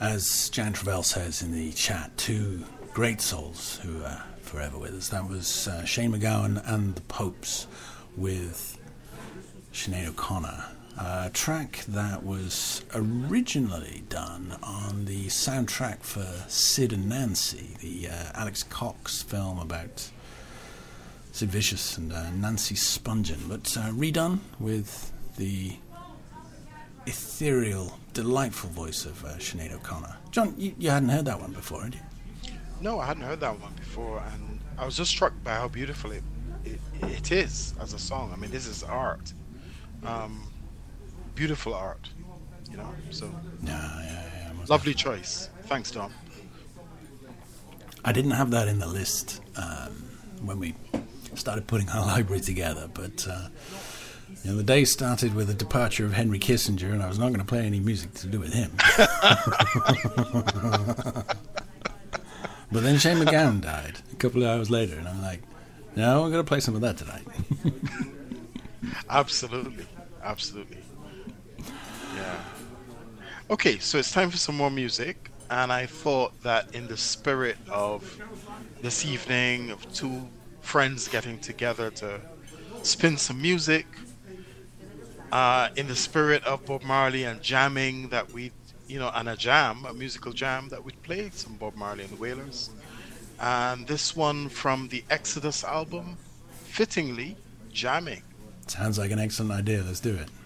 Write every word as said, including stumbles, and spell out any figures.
As Jan Travell says in the chat, two great souls who are forever with us. That was uh, Shane MacGowan and the Popes with Sinead O'Connor, a track that was originally done on the soundtrack for Sid and Nancy, the uh, Alex Cox film about Sid Vicious and uh, Nancy Spungen, but uh, redone with the ethereal, delightful voice of uh, Sinead O'Connor. John, you, you hadn't heard that one before, had you? No, I hadn't heard that one before, and I was just struck by how beautiful it it, it is as a song. I mean, this is art, um, beautiful art, you know. So, yeah, yeah, yeah. Lovely choice. Thanks, Tom. I didn't have that in the list um, when we started putting our library together, but uh, you know, the day started with the departure of Henry Kissinger, and I was not going to play any music to do with him. But then Shane MacGowan died a couple of hours later, and I'm like, no, I'm going to play some of that tonight. Absolutely, absolutely. Yeah. Okay, so it's time for some more music, and I thought that in the spirit of this evening of two friends getting together to spin some music, uh, in the spirit of Bob Marley and jamming, that we, you know, and a jam, a musical jam, that we'd play some Bob Marley and the Wailers. And this one from the Exodus album, fittingly, Jamming. Sounds like an excellent idea. Let's do it.